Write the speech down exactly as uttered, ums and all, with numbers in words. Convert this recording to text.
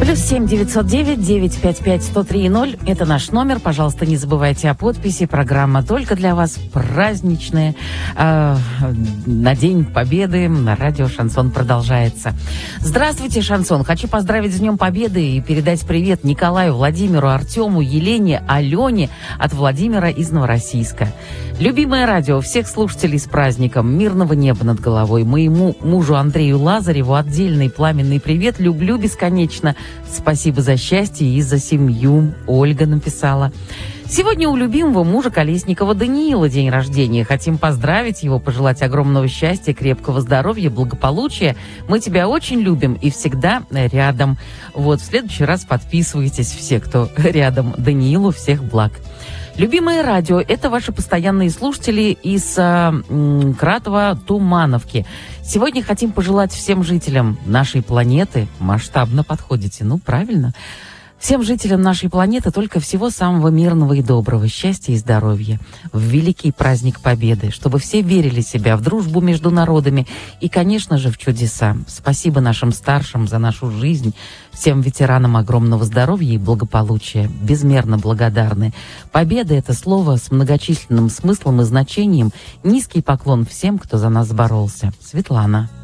Плюс семь девятьсот девять девятьсот пятьдесят пять сто три ноль. Это наш номер. Пожалуйста, не забывайте о подписи. Программа только для вас праздничная. Э, на День Победы на радио «Шансон» продолжается. Здравствуйте, «Шансон». Хочу поздравить с Днем Победы и передать привет Николаю, Владимиру, Артему, Елене, Алене от Владимира из Новороссийска. Любимое радио, всех слушателей с праздником, мирного неба над головой. Моему мужу Андрею Лазареву отдельный пламенный привет. Люблю бесконечно. Спасибо за счастье и за семью. Ольга написала. Сегодня у любимого мужа Колесникова Даниила день рождения. Хотим поздравить его, пожелать огромного счастья, крепкого здоровья, благополучия. Мы тебя очень любим и всегда рядом. Вот, в следующий раз подписывайтесь все, кто рядом. Даниилу всех благ. Любимое радио – это ваши постоянные слушатели из э, Кратова-Тумановки. Сегодня хотим пожелать всем жителям нашей планеты, масштабно подходите, ну правильно, всем жителям нашей планеты только всего самого мирного и доброго, счастья и здоровья в великий праздник Победы, чтобы все верили в себя, в дружбу между народами и, конечно же, в чудеса. Спасибо нашим старшим за нашу жизнь, всем ветеранам огромного здоровья и благополучия. Безмерно благодарны. Победа – это слово с многочисленным смыслом и значением. Низкий поклон всем, кто за нас боролся. Светлана.